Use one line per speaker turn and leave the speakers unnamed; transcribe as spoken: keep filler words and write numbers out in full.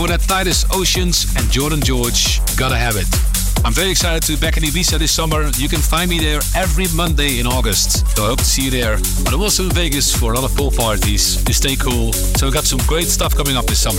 For that Titus Oceans and Jordan George, Gotta Have It. I'm very excited to be back in Ibiza this summer. You can find me there every Monday in August. So I hope to see you there. But I'm also in Vegas for a lot of pool parties. You stay cool. So we got some great stuff coming up this summer.